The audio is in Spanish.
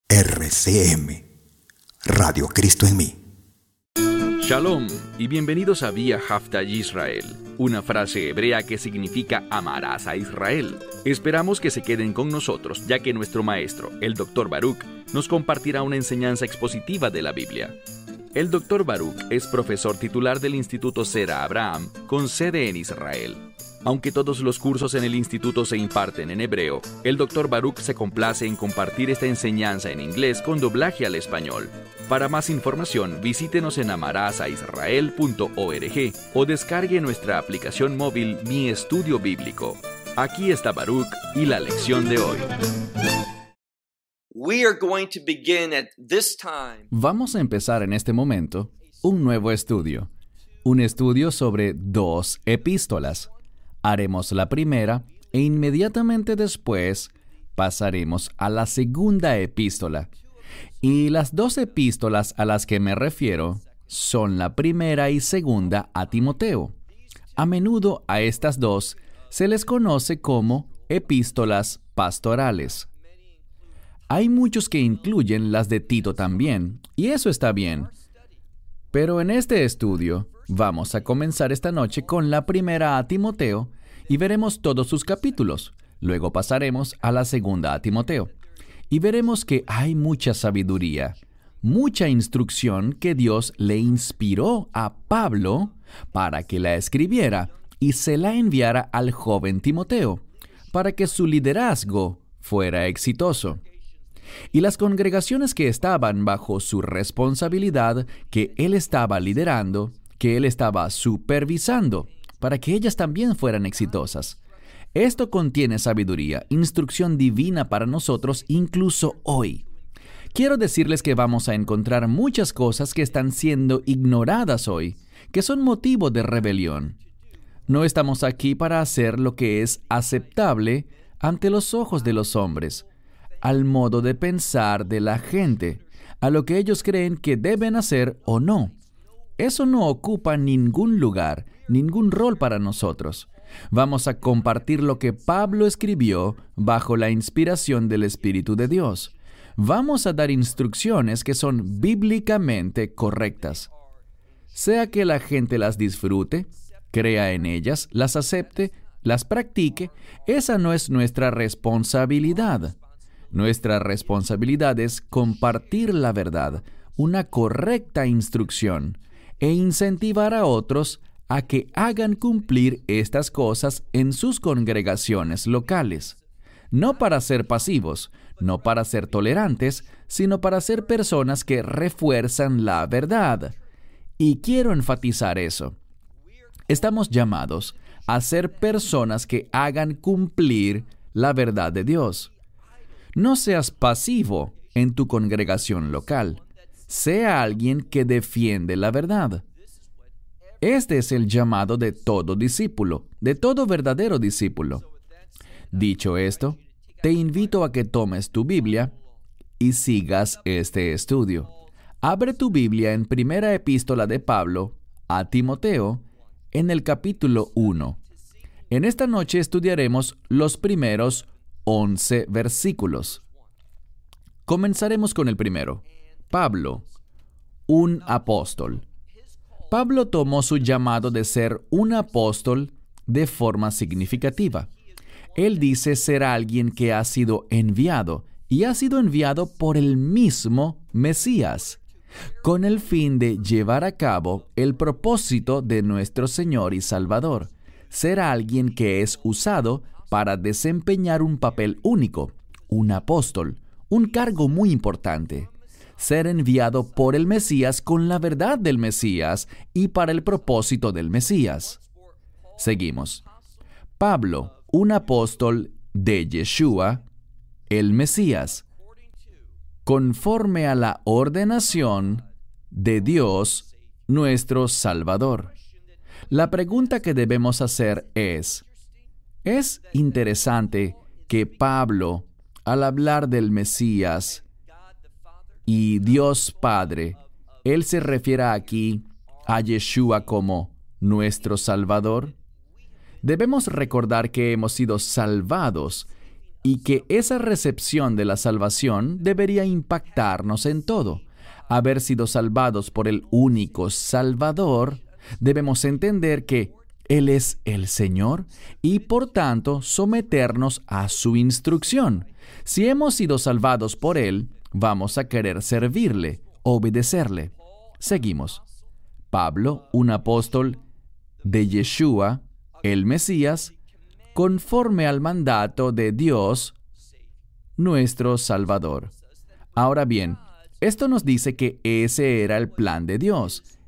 RCM, Radio Cristo en mí. Shalom y bienvenidos a Vía Hafta Yisrael, una frase hebrea que significa amarás a Israel. Esperamos que se queden con nosotros, ya que nuestro maestro, el Dr. Baruch, nos compartirá una enseñanza expositiva de la Biblia. El Dr. Baruch es profesor titular del Instituto Zera Abraham, con sede en Israel. Aunque todos los cursos en el instituto se imparten en hebreo, el Dr. Baruch se complace en compartir esta enseñanza en inglés con doblaje al español. Para más información, visítenos en amarasaisrael.org o descargue nuestra aplicación móvil Mi Estudio Bíblico. Aquí está Baruch y la lección de hoy. Vamos a empezar en este momento un nuevo estudio. Un estudio sobre 2 epístolas. Haremos la primera e inmediatamente después pasaremos a la segunda epístola. Y las 2 epístolas a las que me refiero son la primera y segunda a Timoteo. A menudo a estas 2 se les conoce como epístolas pastorales. Hay muchos que incluyen las de Tito también, y eso está bien. Pero en este estudio vamos a comenzar esta noche con la primera a Timoteo y veremos todos sus capítulos. Luego pasaremos a la segunda a Timoteo y veremos que hay mucha sabiduría, mucha instrucción que Dios le inspiró a Pablo para que la escribiera y se la enviara al joven Timoteo para que su liderazgo fuera exitoso. Y las congregaciones que estaban bajo su responsabilidad, que él estaba liderando, que él estaba supervisando, para que ellas también fueran exitosas. Esto contiene sabiduría, instrucción divina para nosotros incluso hoy. Quiero decirles que vamos a encontrar muchas cosas que están siendo ignoradas hoy, que son motivo de rebelión. No estamos aquí para hacer lo que es aceptable ante los ojos de los hombres, al modo de pensar de la gente, a lo que ellos creen que deben hacer o no. Eso no ocupa ningún lugar, ningún rol para nosotros. Vamos a compartir lo que Pablo escribió bajo la inspiración del Espíritu de Dios. Vamos a dar instrucciones que son bíblicamente correctas. Sea que la gente las disfrute, crea en ellas, las acepte, las practique, esa no es nuestra responsabilidad. Nuestra responsabilidad es compartir la verdad, una correcta instrucción, e incentivar a otros a que hagan cumplir estas cosas en sus congregaciones locales. No para ser pasivos, no para ser tolerantes, sino para ser personas que refuerzan la verdad. Y quiero enfatizar eso. Estamos llamados a ser personas que hagan cumplir la verdad de Dios. No seas pasivo en tu congregación local. Sea alguien que defiende la verdad. Este es el llamado de todo discípulo, de todo verdadero discípulo. Dicho esto, te invito a que tomes tu Biblia y sigas este estudio. Abre tu Biblia en primera epístola de Pablo a Timoteo, en el capítulo 1. En esta noche estudiaremos los primeros 11 versículos. Comenzaremos con el primero. Pablo, un apóstol. Pablo tomó su llamado de ser un apóstol de forma significativa. Él dice ser alguien que ha sido enviado, y ha sido enviado por el mismo Mesías, con el fin de llevar a cabo el propósito de nuestro Señor y Salvador. Ser alguien que es usado para desempeñar un papel único, un apóstol, un cargo muy importante. Ser enviado por el Mesías con la verdad del Mesías y para el propósito del Mesías. Seguimos. Pablo, un apóstol de Yeshua, el Mesías, conforme a la ordenación de Dios, nuestro Salvador. La pregunta que debemos hacer es interesante que Pablo, al hablar del Mesías y Dios Padre, él se refiere aquí a Yeshua como nuestro Salvador? Debemos recordar que hemos sido salvados y que esa recepción de la salvación debería impactarnos en todo. Haber sido salvados por el único Salvador, debemos entender que Él es el Señor y, por tanto, someternos a su instrucción. Si hemos sido salvados por Él, vamos a querer servirle, obedecerle. Seguimos. Pablo, un apóstol de Yeshua, el Mesías, conforme al mandato de Dios, nuestro Salvador. Ahora bien, esto nos dice que ese era el plan de Dios.